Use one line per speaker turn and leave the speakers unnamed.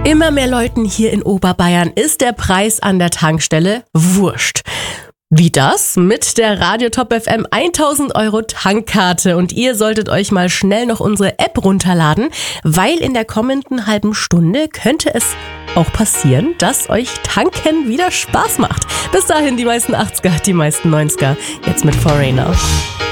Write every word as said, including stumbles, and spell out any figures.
Immer mehr Leuten hier in Oberbayern ist der Preis an der Tankstelle wurscht. Wie das? Mit der Radio Top F M tausend Euro Tankkarte. Und ihr solltet euch mal schnell noch unsere App runterladen, weil in der kommenden halben Stunde könnte es auch passieren, dass euch Tanken wieder Spaß macht. Bis dahin die meisten achtziger, die meisten neunziger. Jetzt mit Foreigner.